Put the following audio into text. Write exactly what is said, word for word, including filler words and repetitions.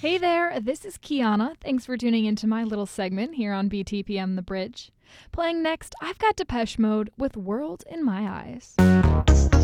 Hey there, this is Kiana. Thanks for tuning into my little segment here on B T P M The Bridge. Playing next, I've got Depeche Mode with World in My Eyes.